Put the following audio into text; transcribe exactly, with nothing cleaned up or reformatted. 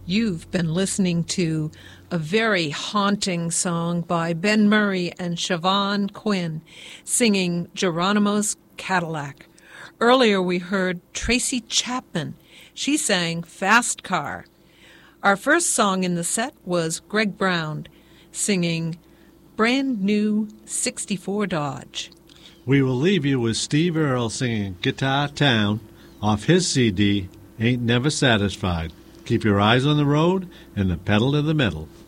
You've been listening to a very haunting song by Ben Murray and Siobhan Quinn singing Geronimo's Cadillac. Earlier we heard Tracy Chapman. She sang Fast Car. Our first song in the set was Greg Brown singing Brand New sixty-four Dodge. We will leave you with Steve Earle singing Guitar Town off his C D, Ain't Never Satisfied. Keep your eyes on the road and the pedal to the metal.